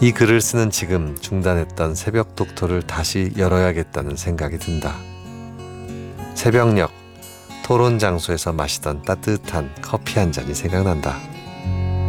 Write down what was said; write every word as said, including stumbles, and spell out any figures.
이 글을 쓰는 지금 중단했던 새벽 독서를 다시 열어야겠다는 생각이 든다. 새벽녘 토론 장소에서 마시던 따뜻한 커피 한 잔이 생각난다.